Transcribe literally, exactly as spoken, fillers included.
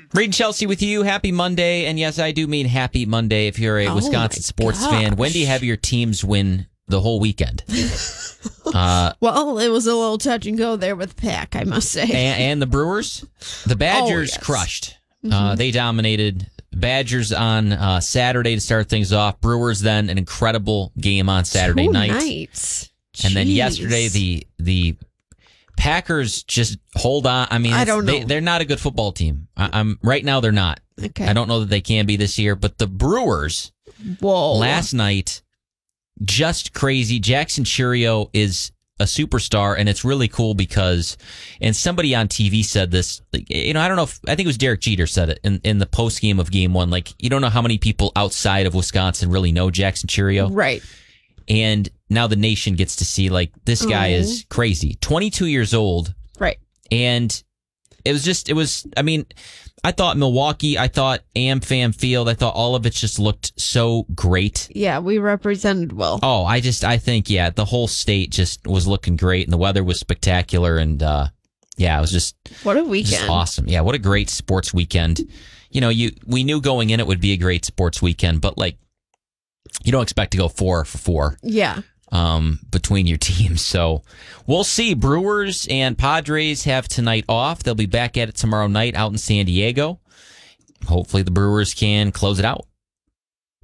Reed and Chelsea with you. Happy Monday. And yes, I do mean happy Monday if you're a Oh Wisconsin my sports gosh. fan. When do you have your teams win the whole weekend? uh, Well, it was a little touch and go there with Pack, I must say. and, and the Brewers? The Badgers Oh, yes. crushed. Mm-hmm. Uh, they dominated. Badgers on uh, Saturday to start things off. Brewers then an incredible game on Saturday Two night. nights. And then Jeez. yesterday, the the Packers just hold on. I mean, I it's- don't they, know. they're not a good football team. I, I'm right now. They're not. Okay. I don't know that they can be this year. But the Brewers Whoa. last night, just crazy. Jackson Churio is a superstar, and it's really cool because, and somebody on T V said this. Like, you know, I don't know if I think it was Derek Jeter said it in in the post game of Game One. Like, you don't know how many people outside of Wisconsin really know Jackson Churio. Right. And now the nation gets to see, like, this guy Oh. is crazy. twenty-two years old. Right. And it was just, it was, I mean, I thought Milwaukee, I thought AmFam Field, I thought all of it just looked so great. Yeah, we represented well. Oh, I just, I think, yeah, the whole state just was looking great and the weather was spectacular. And, uh, yeah, it was just, What a weekend. just awesome. Yeah, what a great sports weekend. You know, you, we knew going in it would be a great sports weekend, but, like, you don't expect to go four for four. Yeah. Um, between your teams. So we'll see. Brewers and Padres have tonight off. They'll be back at it tomorrow night out in San Diego. Hopefully the Brewers can close it out.